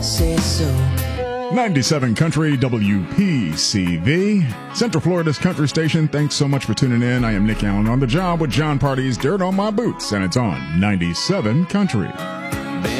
Say so. 97 Country WPCV, Central Florida's country station. Thanks so much for tuning in. I am Nick Allen on the job with John Party's Dirt on My Boots, and it's on 97 Country.